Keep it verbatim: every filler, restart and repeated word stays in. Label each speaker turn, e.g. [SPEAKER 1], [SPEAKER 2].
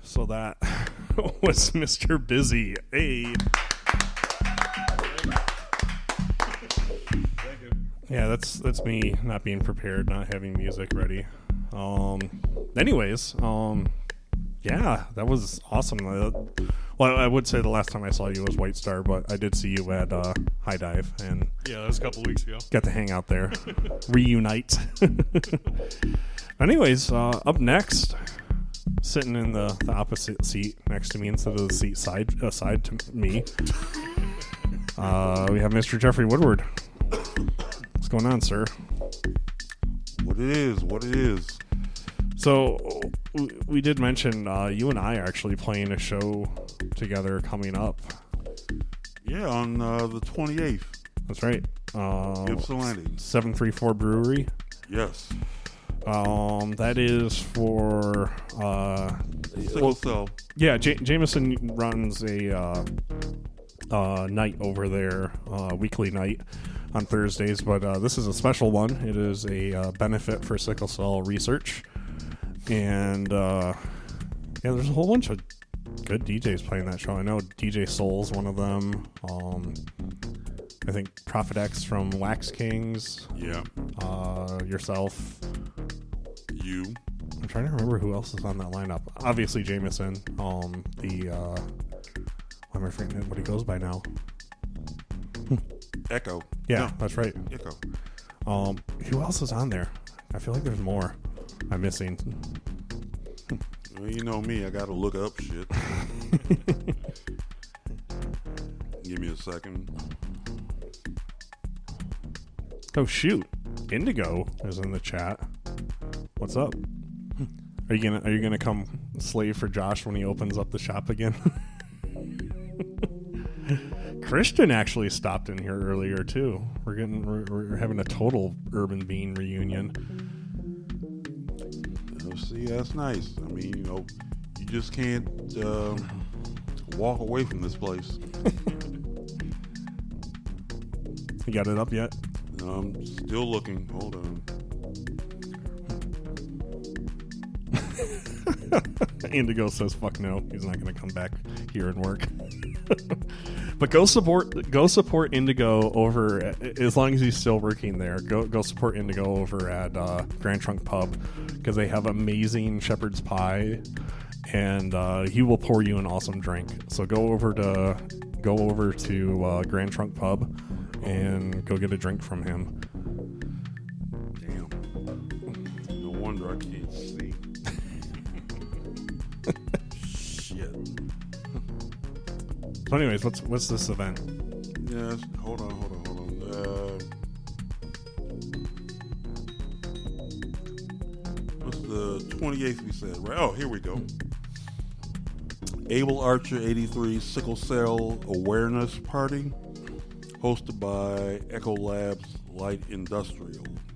[SPEAKER 1] So that was Mister Busy. Hey.
[SPEAKER 2] Thank you.
[SPEAKER 1] Yeah, that's that's me not being prepared, not having music ready. Um. Anyways, um. Yeah, that was awesome. Uh, well, I would say the last time I saw you was White Star, but I did see you at uh, High Dive and
[SPEAKER 2] Yeah, that was a couple weeks ago.
[SPEAKER 1] got to hang out there, reunite. Anyways, uh, up next, sitting in the, the opposite seat next to me instead of the seat side uh, side to me, uh, we have Mister Jeffrey Woodward. What's going on, sir?
[SPEAKER 3] What it is, what it is.
[SPEAKER 1] So we, we did mention uh, you and I are actually playing a show together coming up.
[SPEAKER 3] Yeah, on uh, the twenty-eighth.
[SPEAKER 1] That's right. Uh,
[SPEAKER 3] Ypsilanti.
[SPEAKER 1] seven three four Brewery.
[SPEAKER 3] Yes.
[SPEAKER 1] Um, that is for uh,
[SPEAKER 3] Sickle
[SPEAKER 1] well,
[SPEAKER 3] cell.
[SPEAKER 1] yeah. J- Jameson runs a uh, uh, night over there, uh, weekly night on Thursdays, but uh, this is a special one. It is a uh, benefit for sickle cell research, and uh, yeah, there's a whole bunch of good D Js playing that show. I know D J Soul's one of them. Um, I think Prophet X from Wax Kings.
[SPEAKER 3] Yeah.
[SPEAKER 1] Uh, yourself.
[SPEAKER 3] You.
[SPEAKER 1] I'm trying to remember who else is on that lineup. Obviously, Jameson. Um, the uh, why am I forgetting what he goes by now?
[SPEAKER 3] Echo.
[SPEAKER 1] Yeah,
[SPEAKER 3] No,
[SPEAKER 1] that's right.
[SPEAKER 3] Echo.
[SPEAKER 1] Um, who else is on there? I feel like there's more. I'm missing.
[SPEAKER 3] Well, you know me, I gotta look up shit. Give me a second.
[SPEAKER 1] Oh shoot, Indigo is in the chat. What's up? Are you gonna Are you gonna come slave for Josh when he opens up the shop again? Christian actually stopped in here earlier too. We're getting we're, we're having a total Urban Bean reunion.
[SPEAKER 3] Uh, see, that's nice. I mean, you know, you just can't um, walk away from this place.
[SPEAKER 1] You got it up yet?
[SPEAKER 3] I'm still looking. Hold on.
[SPEAKER 1] Indigo says fuck no, he's not going to come back here and work. But go support go support Indigo over at, as long as he's still working there. Go go support Indigo over at uh, Grand Trunk Pub because they have amazing shepherd's pie, and uh, he will pour you an awesome drink. So go over to go over to uh, Grand Trunk Pub and go get a drink from him.
[SPEAKER 3] Damn. No wonder I can't see. Shit.
[SPEAKER 1] So, anyways, what's what's this event?
[SPEAKER 3] Yes. Hold on. Hold on. Hold on. Uh, what's the twenty-eighth we said? Right. Oh, here we go. Able Archer eighty-three Sickle Cell Awareness Party, hosted by Echo Labs Light Industrial.